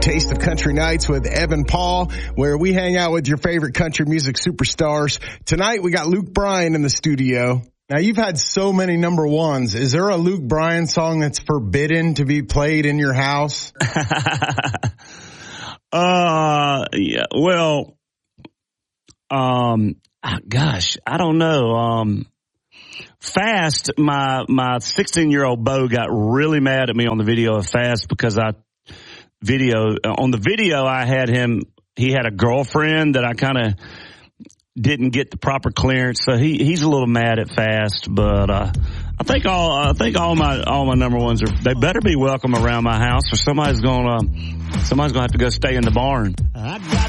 Taste of Country Nights with Evan Paul, where we hang out with your favorite country music superstars. Tonight we got Luke Bryan in the studio. Now you've had so many number ones. Is there a Luke Bryan song that's forbidden to be played in your house? Yeah, well, gosh, I don't know. Fast, my 16-year-old Bo got really mad at me on the video of Fast because on the video I had he had a girlfriend that I kind of didn't get the proper clearance, so he's a little mad at Fast, but I think all my number ones they better be welcome around my house, or somebody's gonna have to go stay in the barn.